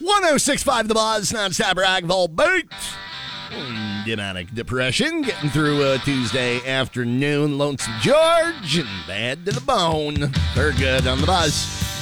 1065 The Buzz, non-stop rock Volbeat. Demonic Depression, getting through a Tuesday afternoon. Lonesome George and Bad to the Bone. They're good on The Buzz.